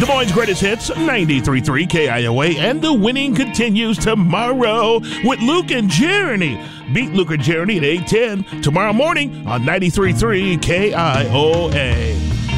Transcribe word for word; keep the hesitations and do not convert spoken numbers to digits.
Moines' greatest hits, ninety-three point three K I O A, and the winning continues tomorrow with Luke and Jeremy. Beat Luke and Jeremy at eight ten tomorrow morning on ninety-three point three K I O A.